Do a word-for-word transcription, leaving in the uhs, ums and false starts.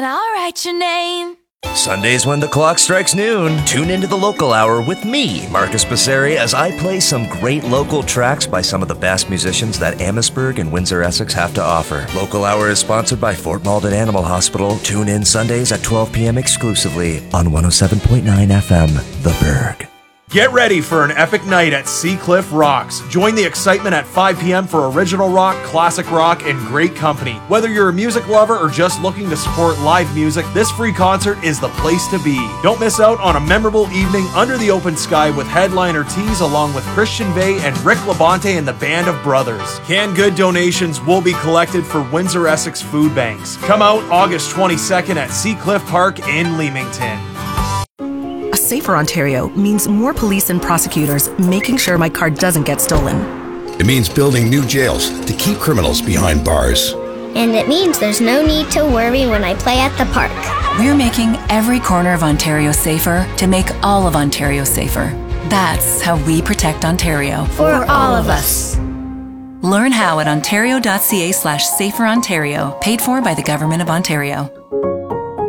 I'll write your name. Sundays when the clock strikes noon, tune into the Local Hour with me, Marcus Passeri, as I play some great local tracks by some of the best musicians that Amherstburg and Windsor-Essex have to offer. Local Hour is sponsored by Fort Malden Animal Hospital. Tune in Sundays at twelve p.m. exclusively on one oh seven point nine F M, The Berg. Get ready for an epic night at Seacliff Rocks. Join the excitement at five p.m. for original rock, classic rock, and great company. Whether you're a music lover or just looking to support live music, this free concert is the place to be. Don't miss out on a memorable evening under the open sky with headliner Tees along with Christian Bay and Rick Labonte and the Band of Brothers. Canned good donations will be collected for Windsor-Essex food banks. Come out August twenty-second at Seacliff Park in Leamington. A safer Ontario means more police and prosecutors making sure my car doesn't get stolen. It means building new jails to keep criminals behind bars. And it means there's no need to worry when I play at the park. We're making every corner of Ontario safer to make all of Ontario safer. That's how we protect Ontario. For all of us. Learn how at ontario.ca slash safer Ontario, paid for by the Government of Ontario.